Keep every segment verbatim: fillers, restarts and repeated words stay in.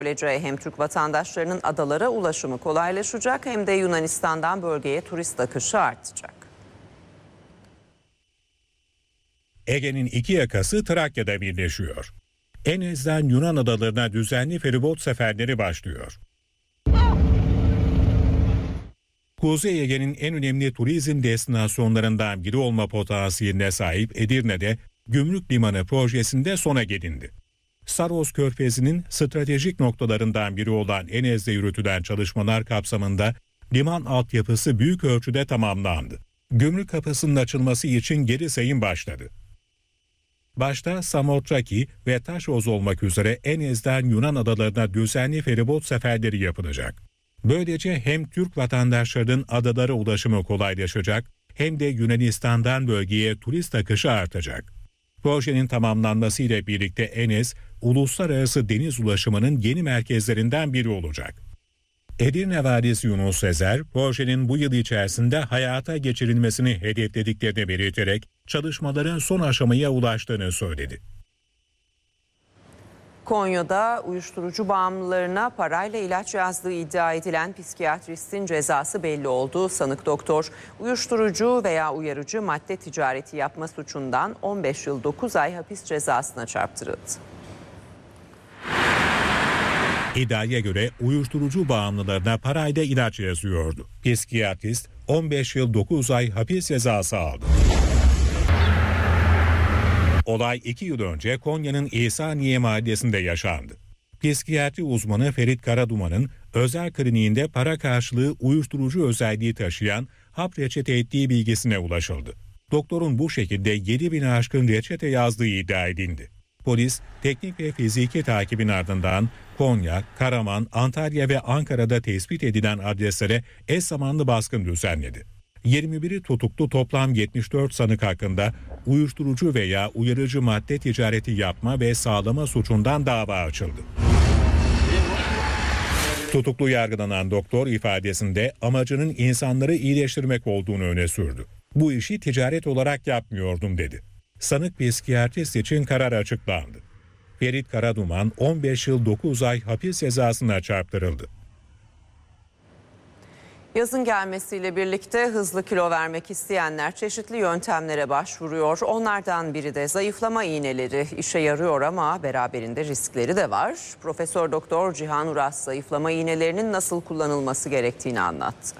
Böylece hem Türk vatandaşlarının adalara ulaşımı kolaylaşacak hem de Yunanistan'dan bölgeye turist akışı artacak. Ege'nin iki yakası Trakya'da birleşiyor. Enes'den Yunan adalarına düzenli feribot seferleri başlıyor. Kuzey Ege'nin en önemli turizm destinasyonlarından biri olma potansiyeline sahip Edirne'de Gümrük Limanı projesinde sona gelindi. Saros Körfezi'nin stratejik noktalarından biri olan Enes'de yürütülen çalışmalar kapsamında liman altyapısı büyük ölçüde tamamlandı. Gümrük kapısının açılması için geri sayım başladı. Başta Samotraki ve Taşoz olmak üzere Enes'den Yunan adalarına düzenli feribot seferleri yapılacak. Böylece hem Türk vatandaşlarının adalara ulaşımı kolaylaşacak hem de Yunanistan'dan bölgeye turist akışı artacak. Projenin tamamlanmasıyla birlikte Enes, uluslararası deniz ulaşımının yeni merkezlerinden biri olacak. Edirne Valisi Yunus Sezer, projenin bu yıl içerisinde hayata geçirilmesini hedeflediklerini belirterek çalışmaların son aşamaya ulaştığını söyledi. Konya'da uyuşturucu bağımlılarına parayla ilaç yazdığı iddia edilen psikiyatristin cezası belli oldu. Sanık doktor uyuşturucu veya uyarıcı madde ticareti yapma suçundan on beş yıl dokuz ay hapis cezasına çarptırıldı. İddiaya göre uyuşturucu bağımlılarına parayla ilaç yazıyordu. Psikiyatrist on beş yıl dokuz ay hapis cezası aldı. Olay iki yıl önce Konya'nın İhsaniye mahallesinde yaşandı. Psikiyatri uzmanı Ferit Karaduman'ın özel kliniğinde para karşılığı uyuşturucu özelliği taşıyan hap reçete ettiği bilgisine ulaşıldı. Doktorun bu şekilde yedi bin aşkın reçete yazdığı iddia edildi. Polis, teknik ve fiziki takibin ardından Konya, Karaman, Antalya ve Ankara'da tespit edilen adreslere eş zamanlı baskın düzenledi. yirmi biri tutuklu toplam yetmiş dört sanık hakkında uyuşturucu veya uyarıcı madde ticareti yapma ve sağlama suçundan dava açıldı. Tutuklu yargılanan doktor ifadesinde amacının insanları iyileştirmek olduğunu öne sürdü. Bu işi ticaret olarak yapmıyordum dedi. Sanık psikiyatrist için karar açıklandı. Ferit Karaduman on beş yıl dokuz ay hapis cezasına çarptırıldı. Yazın gelmesiyle birlikte hızlı kilo vermek isteyenler çeşitli yöntemlere başvuruyor. Onlardan biri de zayıflama iğneleri. İşe yarıyor ama beraberinde riskleri de var. Profesör Doktor Cihan Uras zayıflama iğnelerinin nasıl kullanılması gerektiğini anlattı.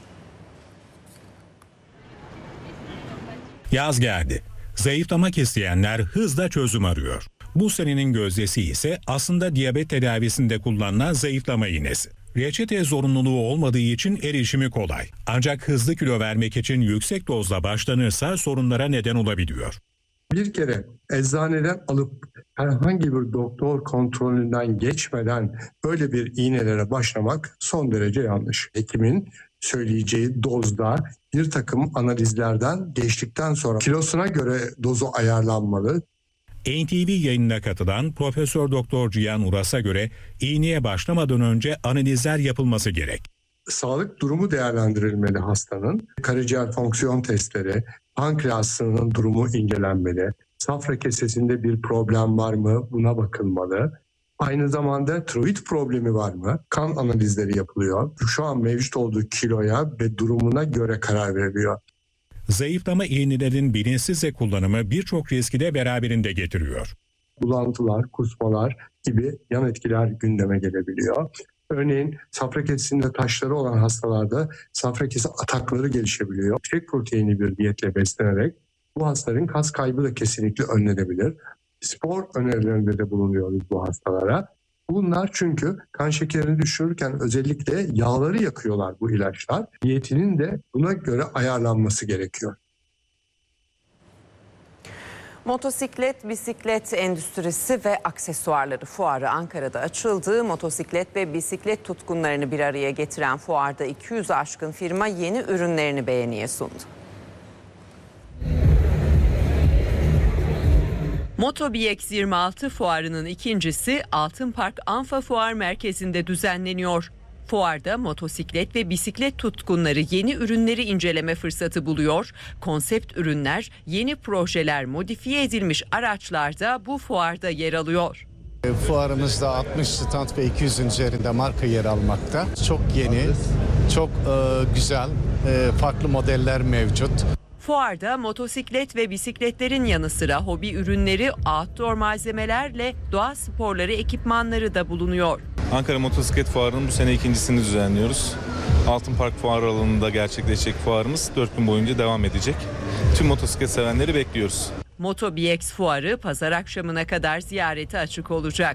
Yaz geldi. Zayıflamak isteyenler hızla çözüm arıyor. Bu senenin gözdesi ise aslında diyabet tedavisinde kullanılan zayıflama iğnesi. Reçete zorunluluğu olmadığı için erişimi kolay. Ancak hızlı kilo vermek için yüksek dozla başlanırsa sorunlara neden olabiliyor. Bir kere eczaneden alıp herhangi bir doktor kontrolünden geçmeden öyle bir iğnelere başlamak son derece yanlış. Hekimin söyleyeceği dozda bir takım analizlerden geçtikten sonra kilosuna göre dozu ayarlanmalı. N T V yayınına katılan Profesör Doktor Cihan Uras'a göre iğneye başlamadan önce analizler yapılması gerek. Sağlık durumu değerlendirilmeli hastanın. Karaciğer fonksiyon testleri, pankreasının durumu incelenmeli. Safra kesesinde bir problem var mı? Buna bakılmalı. Aynı zamanda tiroid problemi var mı? Kan analizleri yapılıyor. Şu an mevcut olduğu kiloya ve durumuna göre karar veriliyor. Zayıflama iğnelerinin bilinçsizce kullanımı birçok riski de beraberinde getiriyor. Bulantılar, kusmalar gibi yan etkiler gündeme gelebiliyor. Örneğin safra kesesinde taşları olan hastalarda safra kesesi atakları gelişebiliyor. Yüksek proteinli bir diyetle beslenerek bu hastaların kas kaybı da kesinlikle önlenebilir. Spor önerilerinde de bulunuyoruz bu hastalara. Bunlar çünkü kan şekerini düşürürken özellikle yağları yakıyorlar bu ilaçlar. Diyetinin de buna göre ayarlanması gerekiyor. Motosiklet, bisiklet endüstrisi ve aksesuarları fuarı Ankara'da açıldı. Motosiklet ve bisiklet tutkunlarını bir araya getiren fuarda iki yüz aşkın firma yeni ürünlerini beğeniye sundu. MotoBX yirmi altı fuarının ikincisi Altın Park Anfa Fuar Merkezi'nde düzenleniyor. Fuarda motosiklet ve bisiklet tutkunları yeni ürünleri inceleme fırsatı buluyor. Konsept ürünler, yeni projeler, modifiye edilmiş araçlar da bu fuarda yer alıyor. Fuarımızda altmış stand ve iki yüzün üzerinde marka yer almakta. Çok yeni, çok e, güzel, e, farklı modeller mevcut. Fuarda motosiklet ve bisikletlerin yanı sıra hobi ürünleri, outdoor malzemelerle doğa sporları ekipmanları da bulunuyor. Ankara Motosiklet Fuarı'nın bu sene ikincisini düzenliyoruz. Altın Park Fuar alanında gerçekleşecek fuarımız dört gün boyunca devam edecek. Tüm motosiklet sevenleri bekliyoruz. Moto B X Fuarı pazar akşamına kadar ziyarete açık olacak.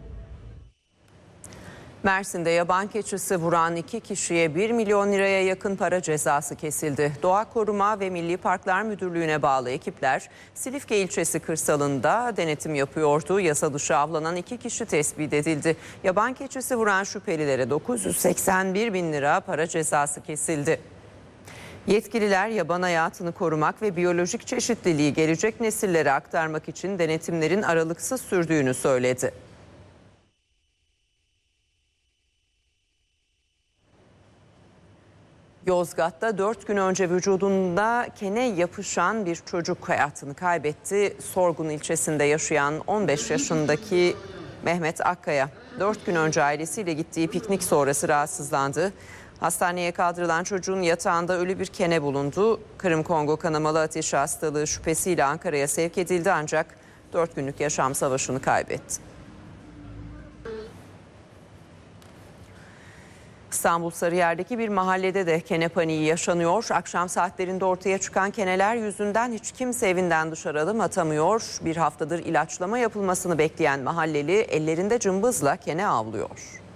Mersin'de yaban keçisi vuran iki kişiye bir milyon liraya yakın para cezası kesildi. Doğa Koruma ve Milli Parklar Müdürlüğü'ne bağlı ekipler Silifke ilçesi kırsalında denetim yapıyordu. Yasa dışı avlanan iki kişi tespit edildi. Yaban keçisi vuran şüphelilere dokuz yüz seksen bir bin lira para cezası kesildi. Yetkililer yaban hayatını korumak ve biyolojik çeşitliliği gelecek nesillere aktarmak için denetimlerin aralıksız sürdüğünü söyledi. Yozgat'ta dört gün önce vücudunda kene yapışan bir çocuk hayatını kaybetti. Sorgun ilçesinde yaşayan on beş yaşındaki Mehmet Akkaya dört gün önce ailesiyle gittiği piknik sonrası rahatsızlandı. Hastaneye kaldırılan çocuğun yatağında ölü bir kene bulundu. Kırım Kongo kanamalı ateşi hastalığı şüphesiyle Ankara'ya sevk edildi ancak dört günlük yaşam savaşını kaybetti. İstanbul Sarıyer'deki bir mahallede de kene paniği yaşanıyor. Akşam saatlerinde ortaya çıkan keneler yüzünden hiç kimse evinden dışarı adım atamıyor. Bir haftadır ilaçlama yapılmasını bekleyen mahalleli ellerinde cımbızla kene avlıyor.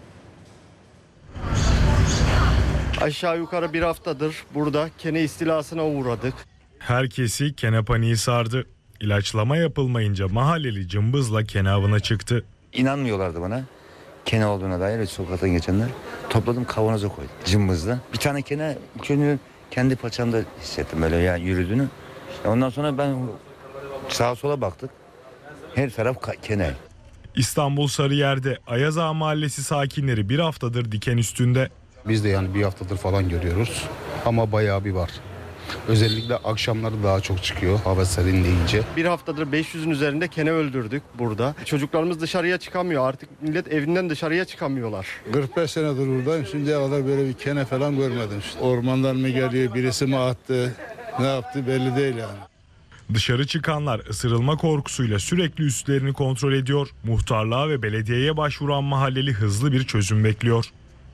Aşağı yukarı bir haftadır burada kene istilasına uğradık. Herkesi kene paniği sardı. İlaçlama yapılmayınca mahalleli cımbızla kene avına çıktı. İnanmıyorlardı bana. Kene olduğuna dair sokaktan geçenler. Topladım, kavanoza koydum cımbızla. Bir tane kene çocuğun kendi paçamda hissettim böyle ya yürüdüğünü. Ondan sonra ben sağa sola baktık. Her taraf kene. İstanbul Sarıyer'de Ayaz Ağa Mahallesi sakinleri bir haftadır diken üstünde. Biz de yani bir haftadır falan görüyoruz ama bayağı bir var. Özellikle akşamları daha çok çıkıyor hava serinleyince. Bir haftadır beş yüzün üzerinde kene öldürdük burada. Çocuklarımız dışarıya çıkamıyor, artık millet evinden dışarıya çıkamıyorlar. kırk beş senedir buradayım, şimdiye kadar böyle bir kene falan görmedim. İşte. Ormandan mı geliyor, birisi mi attı, ne yaptı belli değil yani. Dışarı çıkanlar ısırılma korkusuyla sürekli üstlerini kontrol ediyor. Muhtarlığa ve belediyeye başvuran mahalleli hızlı bir çözüm bekliyor.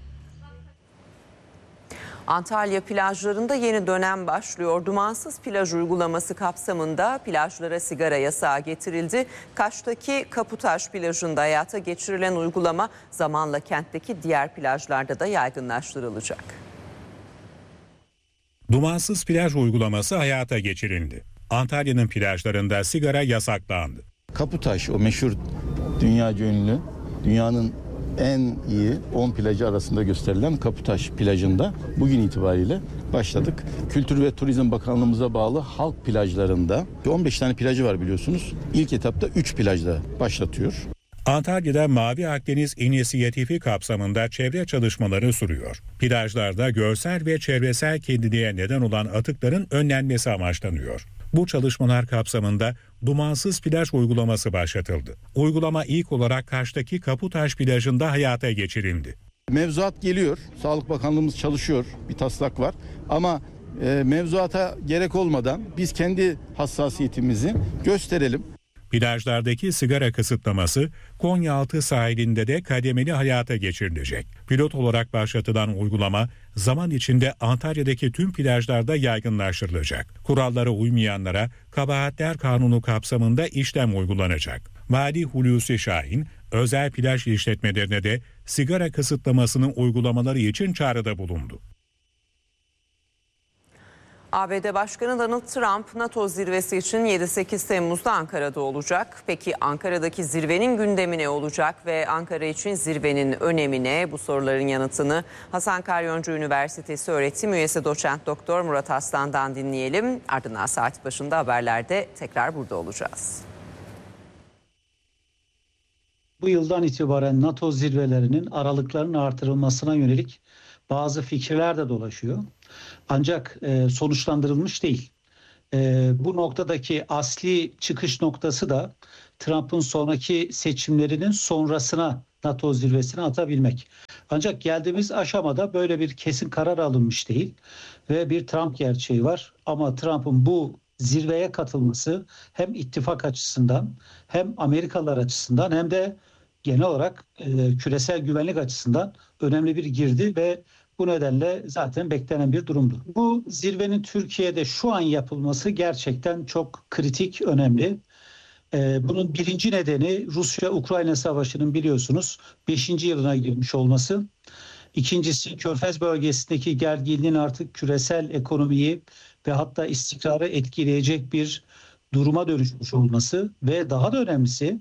Antalya plajlarında yeni dönem başlıyor. Dumansız plaj uygulaması kapsamında plajlara sigara yasağı getirildi. Kaş'taki Kaputaş plajında hayata geçirilen uygulama zamanla kentteki diğer plajlarda da yaygınlaştırılacak. Dumansız plaj uygulaması hayata geçirildi. Antalya'nın plajlarında sigara yasaklandı. Kaputaş, o meşhur dünyaca ünlü, dünyanın en iyi on plajı arasında gösterilen Kaputaş plajında bugün itibariyle başladık. Kültür ve Turizm Bakanlığımıza bağlı halk plajlarında on beş tane plajı var biliyorsunuz. İlk etapta üç plajda başlatıyor. Antalya'da Mavi Akdeniz İnisiyatifi kapsamında çevre çalışmaları sürüyor. Plajlarda görsel ve çevresel kirliliğe neden olan atıkların önlenmesi amaçlanıyor. Bu çalışmalar kapsamında dumansız plaj uygulaması başlatıldı. Uygulama ilk olarak Kaş'taki Kaputaş plajında hayata geçirildi. Mevzuat geliyor, Sağlık Bakanlığımız çalışıyor, bir taslak var ama e, mevzuata gerek olmadan biz kendi hassasiyetimizi gösterelim. Plajlardaki sigara kısıtlaması Konyaaltı sahilinde de kademeli hayata geçirilecek. Pilot olarak başlatılan uygulama zaman içinde Antalya'daki tüm plajlarda yaygınlaştırılacak. Kurallara uymayanlara Kabahatler Kanunu kapsamında işlem uygulanacak. Vali Hulusi Şahin, özel plaj işletmelerine de sigara kısıtlamasının uygulamaları için çağrıda bulundu. A B D Başkanı Donald Trump NATO zirvesi için yedi sekiz Temmuz'da Ankara'da olacak. Peki Ankara'daki zirvenin gündemi ne olacak ve Ankara için zirvenin önemi ne? Bu soruların yanıtını Hasan Karyoncu Üniversitesi öğretim üyesi doçent doktor Murat Aslan'dan dinleyelim. Ardından saat başında haberlerde tekrar burada olacağız. Bu yıldan itibaren NATO zirvelerinin aralıklarının artırılmasına yönelik bazı fikirler de dolaşıyor. Ancak e, sonuçlandırılmış değil. E, bu noktadaki asli çıkış noktası da Trump'ın sonraki seçimlerinin sonrasına NATO zirvesine atabilmek. Ancak geldiğimiz aşamada böyle bir kesin karar alınmış değil ve bir Trump gerçeği var. Ama Trump'ın bu zirveye katılması hem ittifak açısından hem Amerikalılar açısından hem de genel olarak e, küresel güvenlik açısından önemli bir girdi ve bu nedenle zaten beklenen bir durumdu. Bu zirvenin Türkiye'de şu an yapılması gerçekten çok kritik, önemli. Ee, bunun birinci nedeni Rusya-Ukrayna savaşının biliyorsunuz beşinci yılına girmiş olması. İkincisi Körfez bölgesindeki gerginliğin artık küresel ekonomiyi ve hatta istikrarı etkileyecek bir duruma dönüşmüş olması ve daha da önemlisi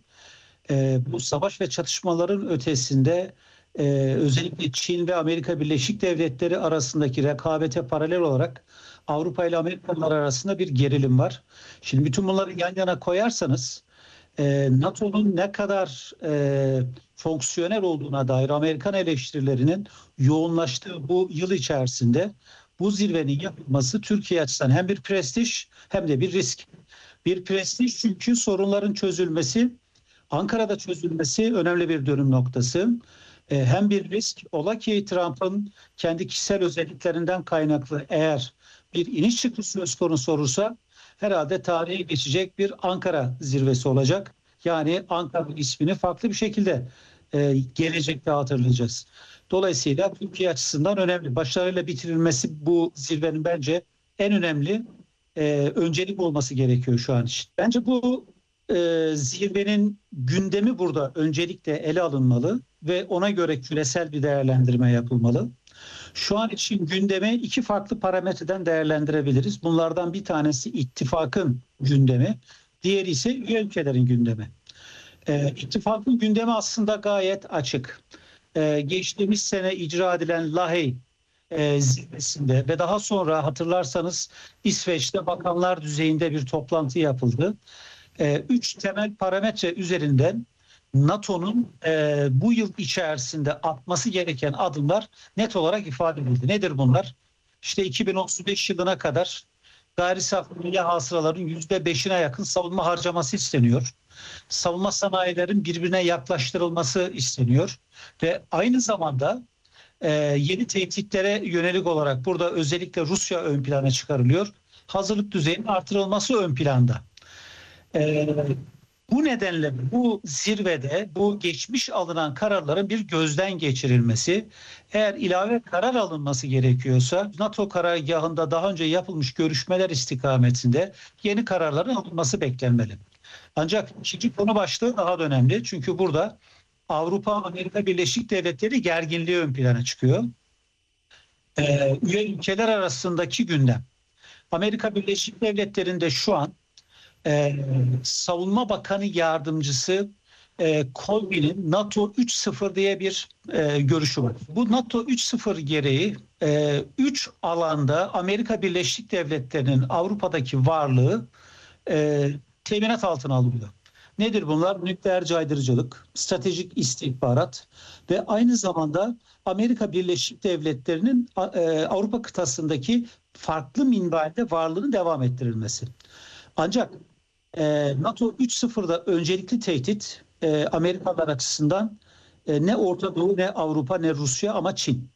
e, bu savaş ve çatışmaların ötesinde e, özellikle Çin ve Amerika Birleşik Devletleri arasındaki rekabete paralel olarak Avrupa ile Amerikalılar arasında bir gerilim var. Şimdi bütün bunları yan yana koyarsanız e, NATO'nun ne kadar e, fonksiyonel olduğuna dair Amerikan eleştirilerinin yoğunlaştığı bu yıl içerisinde bu zirvenin yapılması Türkiye açısından hem bir prestij hem de bir risk. Bir prestij çünkü sorunların çözülmesi, Ankara'da çözülmesi önemli bir dönüm noktası. E, hem bir risk, ola ki Trump'ın kendi kişisel özelliklerinden kaynaklı eğer bir iniş çıkış söz konusu olursa herhalde tarihe geçecek bir Ankara zirvesi olacak. Yani Ankara'nın ismini farklı bir şekilde e, gelecekte hatırlayacağız. Dolayısıyla Türkiye açısından önemli. Başarıyla bitirilmesi bu zirvenin bence en önemli e, öncelik olması gerekiyor şu an için. Bence bu e, zirvenin gündemi burada öncelikle ele alınmalı ve ona göre küresel bir değerlendirme yapılmalı. Şu an için gündemi iki farklı parametreden değerlendirebiliriz. Bunlardan bir tanesi ittifakın gündemi, diğeri ise üye ülkelerin gündemi. E, ittifakın gündemi aslında gayet açık. E, geçtiğimiz sene icra edilen Lahey e, zirvesinde ve daha sonra hatırlarsanız İsveç'te bakanlar düzeyinde bir toplantı yapıldı. E, üç temel parametre üzerinden NATO'nun e, bu yıl içerisinde atması gereken adımlar net olarak ifade edildi. Nedir bunlar? İşte iki bin otuz beş yılına kadar gayri safi milli hasılaların yüzde beşine yakın savunma harcaması isteniyor. Savunma sanayilerin birbirine yaklaştırılması isteniyor. Ve aynı zamanda e, yeni tehditlere yönelik olarak burada özellikle Rusya ön plana çıkarılıyor. Hazırlık düzeyinin artırılması ön planda. E, Bu nedenle bu zirvede bu geçmiş alınan kararların bir gözden geçirilmesi, eğer ilave karar alınması gerekiyorsa NATO karargahında daha önce yapılmış görüşmeler istikametinde yeni kararların alınması beklenmeli. Ancak ikinci konu başlığı daha da önemli. Çünkü burada Avrupa, Amerika Birleşik Devletleri gerginliği ön plana çıkıyor. Ee, üye ülkeler arasındaki gündem. Amerika Birleşik Devletleri'nde şu an Ee, Savunma Bakanı Yardımcısı e, Colby'nin NATO üç sıfır diye bir e, görüşü var. Bu NATO üç sıfır gereği üç e, alanda Amerika Birleşik Devletleri'nin Avrupa'daki varlığı e, teminat altına alınıyor. Nedir bunlar? Nükleer caydırıcılık, stratejik istihbarat ve aynı zamanda Amerika Birleşik Devletleri'nin e, Avrupa kıtasındaki farklı minvalde varlığının devam ettirilmesi. Ancak e, NATO üç sıfırda öncelikli tehdit e, Amerikalılar açısından e, ne Orta Doğu, ne Avrupa, ne Rusya ama Çin.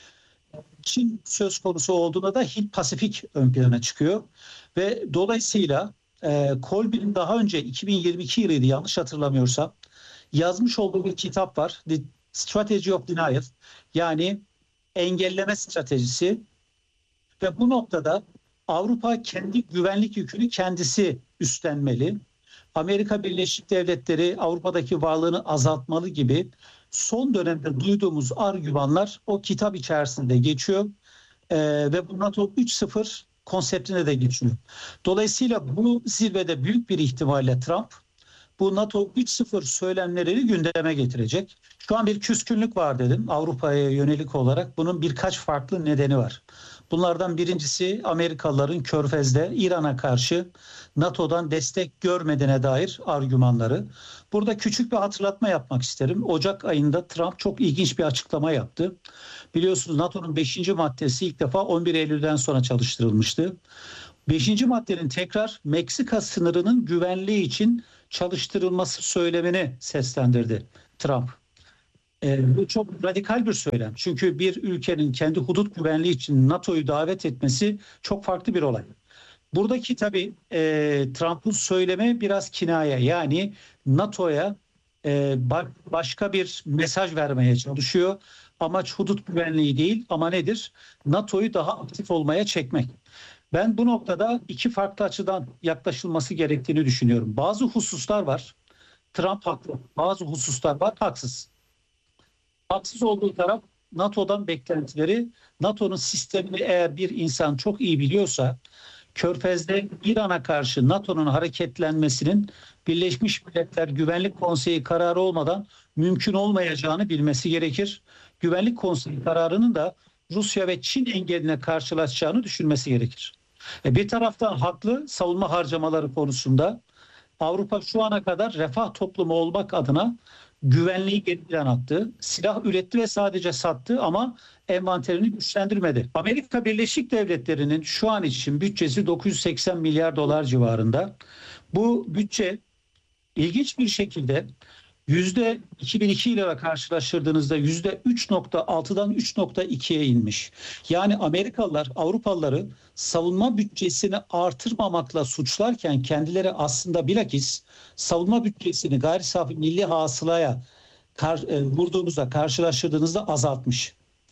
Çin söz konusu olduğunda da Hint-Pasifik ön plana çıkıyor ve dolayısıyla e, Colby'nin daha önce iki bin yirmi iki yılıydı yanlış hatırlamıyorsam yazmış olduğu bir kitap var. The Strategy of Denial, yani engelleme stratejisi ve bu noktada Avrupa kendi güvenlik yükünü kendisi üstlenmeli. Amerika Birleşik Devletleri Avrupa'daki varlığını azaltmalı gibi son dönemde duyduğumuz argümanlar o kitap içerisinde geçiyor. Ee, ve bu NATO üç sıfır konseptine de geçiyor. Dolayısıyla bu zirvede büyük bir ihtimalle Trump bu NATO üç sıfır söylemlerini gündeme getirecek. Şu an bir küskünlük var dedim Avrupa'ya yönelik olarak. Bunun birkaç farklı nedeni var. Bunlardan birincisi Amerikalıların Körfez'de İran'a karşı NATO'dan destek görmediğine dair argümanları. Burada küçük bir hatırlatma yapmak isterim. Ocak ayında Trump çok ilginç bir açıklama yaptı. Biliyorsunuz NATO'nun beşinci maddesi ilk defa on bir Eylül'den sonra çalıştırılmıştı. beşinci maddenin tekrar Meksika sınırının güvenliği için çalıştırılması söylemini seslendirdi Trump. E, bu çok radikal bir söylem. Çünkü bir ülkenin kendi hudut güvenliği için NATO'yu davet etmesi çok farklı bir olay. Buradaki tabii e, Trump'ın söylemi biraz kinaye. Yani NATO'ya e, ba- başka bir mesaj vermeye çalışıyor. Amaç hudut güvenliği değil ama nedir? NATO'yu daha aktif olmaya çekmek. Ben bu noktada iki farklı açıdan yaklaşılması gerektiğini düşünüyorum. Bazı hususlar var. Trump haklı. Bazı hususlar var haksız. Haksız olduğu taraf NATO'dan beklentileri. NATO'nun sistemini eğer bir insan çok iyi biliyorsa Körfez'de İran'a karşı NATO'nun hareketlenmesinin Birleşmiş Milletler Güvenlik Konseyi kararı olmadan mümkün olmayacağını bilmesi gerekir. Güvenlik Konseyi kararının da Rusya ve Çin engeline karşılaşacağını düşünmesi gerekir. E bir taraftan haklı savunma harcamaları konusunda Avrupa şu ana kadar refah toplumu olmak adına güvenliği geri plan attı. Silah üretti ve sadece sattı ama envanterini güçlendirmedi. Amerika Birleşik Devletleri'nin şu an için bütçesi dokuz yüz seksen milyar dolar civarında. Bu bütçe ilginç bir şekilde yüzde iki bin iki ile karşılaştırdığınızda yüzde üç nokta altıdan üç nokta ikiye inmiş. Yani Amerikalılar Avrupalıları savunma bütçesini artırmamakla suçlarken kendileri aslında bilakis savunma bütçesini gayri safi milli hasılaya kar, e, vurduğunuzda karşılaştırdığınızda azaltmış.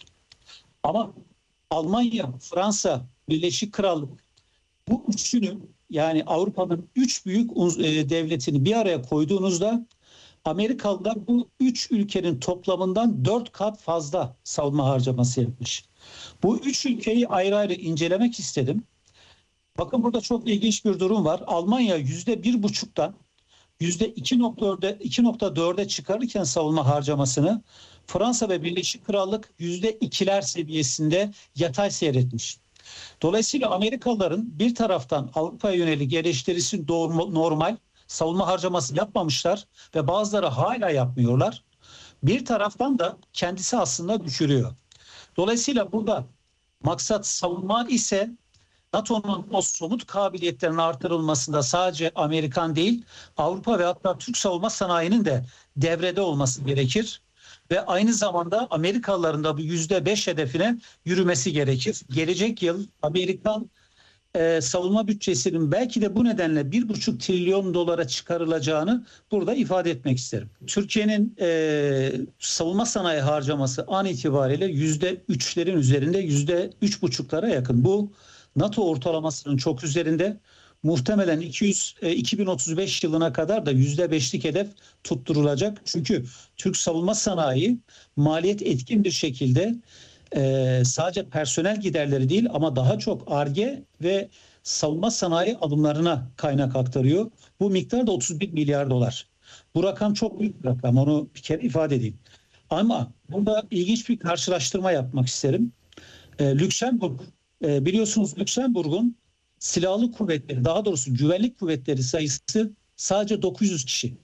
Ama Almanya, Fransa, Birleşik Krallık bu üçünü yani Avrupa'nın üç büyük e, devletini bir araya koyduğunuzda Amerikalılar bu üç ülkenin toplamından dört kat fazla savunma harcaması yapmış. Bu üç ülkeyi ayrı ayrı incelemek istedim. Bakın burada çok ilginç bir durum var. Almanya yüzde bir buçuktan yüzde iki nokta dörde çıkarırken savunma harcamasını Fransa ve Birleşik Krallık yüzde ikiler seviyesinde yatay seyretmiş. Dolayısıyla Amerikalıların bir taraftan Avrupa'ya yönelik eleştirisi normal, savunma harcaması yapmamışlar ve bazıları hala yapmıyorlar. Bir taraftan da kendisi aslında düşürüyor. Dolayısıyla burada maksat savunma ise NATO'nun o somut kabiliyetlerinin artırılmasında sadece Amerikan değil Avrupa ve hatta Türk savunma sanayinin de devrede olması gerekir. Ve aynı zamanda Amerikalıların da bu yüzde beş hedefine yürümesi gerekir. Gelecek yıl Amerikan e, savunma bütçesinin belki de bu nedenle bir buçuk trilyon dolara çıkarılacağını burada ifade etmek isterim. Türkiye'nin e, savunma sanayi harcaması an itibariyle yüzde üçlerin üzerinde, yüzde üç buçuklara yakın. Bu NATO ortalamasının çok üzerinde. Muhtemelen iki yüz, iki bin otuz beş yılına kadar da yüzde beşlik hedef tutturulacak. Çünkü Türk savunma sanayi maliyet etkin bir şekilde e, sadece personel giderleri değil ama daha çok Ar-Ge ve savunma sanayi alımlarına kaynak aktarıyor. Bu miktar da otuz bir milyar dolar. Bu rakam çok büyük bir rakam, onu bir kere ifade edeyim. Ama burada ilginç bir karşılaştırma yapmak isterim. E, Lüksemburg, e, biliyorsunuz Lüksemburg'un silahlı kuvvetleri, daha doğrusu güvenlik kuvvetleri sayısı sadece dokuz yüz kişi.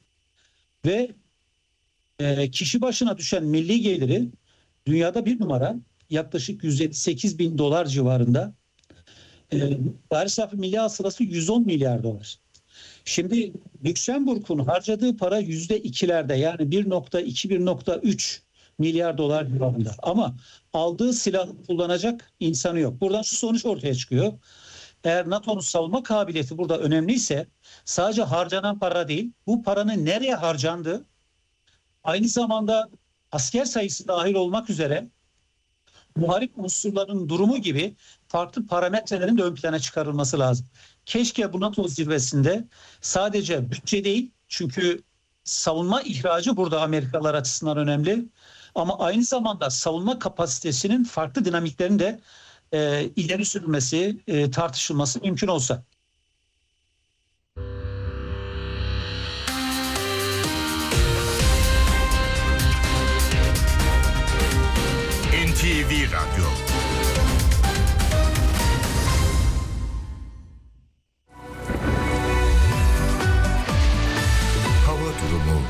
Ve e, kişi başına düşen milli geliri dünyada bir numara, yaklaşık yüz yetmiş sekiz bin dolar civarında. E, gayri safi milli hasılası yüz on milyar dolar. Şimdi Lüksemburg'un harcadığı para yüzde ikilerde, yani bir nokta iki bir nokta üç milyar dolar civarında. Ama aldığı silah kullanacak insanı yok. Buradan şu sonuç ortaya çıkıyor. Eğer NATO'nun savunma kabiliyeti burada önemliyse sadece harcanan para değil, bu paranın nereye harcandığı, aynı zamanda asker sayısı dahil olmak üzere muharip unsurların durumu gibi farklı parametrelerin de ön plana çıkarılması lazım. Keşke bu NATO zirvesinde sadece bütçe değil, çünkü savunma ihracı burada Amerikalılar açısından önemli, ama aynı zamanda savunma kapasitesinin farklı dinamiklerini de e, ileri sürülmesi, e, tartışılması mümkün olsa. N T V Radyo. Hava durumu.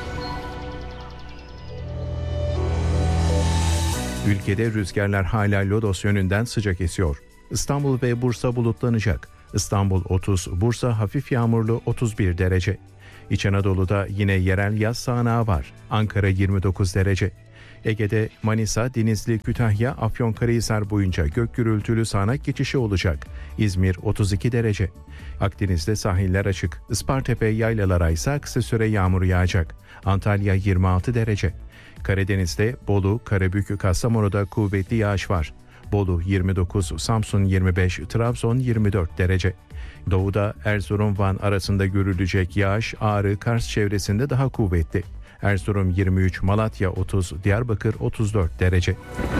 Ülkede rüzgarlar hala lodos yönünden sıcak esiyor. İstanbul ve Bursa bulutlanacak. İstanbul otuz, Bursa hafif yağmurlu otuz bir derece. İç Anadolu'da yine yerel yaz sağanağı var. Ankara yirmi dokuz derece. Ege'de Manisa, Denizli, Kütahya, Afyonkarahisar boyunca gök gürültülü sağanak geçişi olacak. İzmir otuz iki derece. Akdeniz'de sahiller açık. Ispartepe yaylalara ise kısa süre yağmur yağacak. Antalya yirmi altı derece. Karadeniz'de Bolu, Karabük, Kastamonu'da kuvvetli yağış var. Bolu yirmi dokuz, Samsun yirmi beş, Trabzon yirmi dört derece. Doğuda Erzurum, Van arasında görülecek yağış Ağrı, Kars çevresinde daha kuvvetli. Erzurum yirmi üç, Malatya otuz, Diyarbakır otuz dört derece.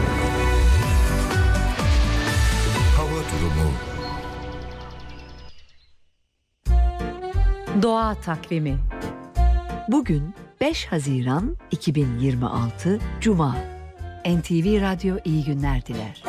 Hava durumu. Doğa takvimi. Bugün beş Haziran iki bin yirmi altı Cuma. N T V Radyo iyi günler diler.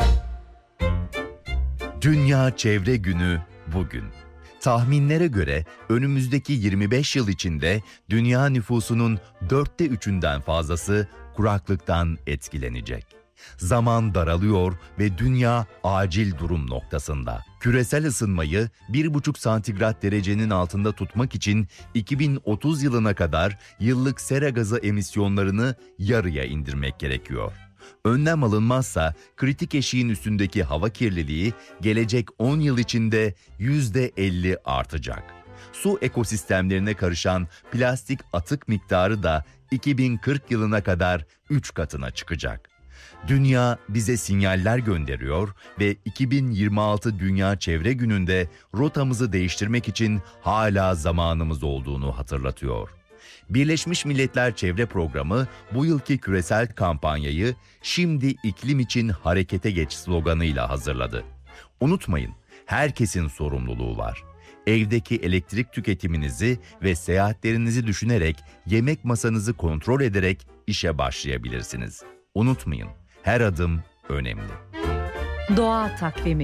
Dünya Çevre Günü bugün. Tahminlere göre önümüzdeki yirmi beş yıl içinde dünya nüfusunun dörtte üçünden fazlası kuraklıktan etkilenecek. Zaman daralıyor ve dünya acil durum noktasında. Küresel ısınmayı bir buçuk santigrat derecenin altında tutmak için iki bin otuz yılına kadar yıllık sera gazı emisyonlarını yarıya indirmek gerekiyor. Önlem alınmazsa kritik eşiğin üstündeki hava kirliliği gelecek on yıl içinde yüzde elli artacak. Su ekosistemlerine karışan plastik atık miktarı da iki bin kırk yılına kadar üç katına çıkacak. Dünya bize sinyaller gönderiyor ve iki bin yirmi altı Dünya Çevre Günü'nde rotamızı değiştirmek için hala zamanımız olduğunu hatırlatıyor. Birleşmiş Milletler Çevre Programı bu yılki küresel kampanyayı "Şimdi iklim için harekete geç" sloganıyla hazırladı. Unutmayın, herkesin sorumluluğu var. Evdeki elektrik tüketiminizi ve seyahatlerinizi düşünerek, yemek masanızı kontrol ederek işe başlayabilirsiniz. Unutmayın, her adım önemli. Doğa takvimi.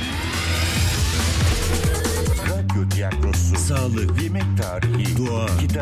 Radyo tiyatrosu, sağlık, yemek tarihi, doğa, kitap.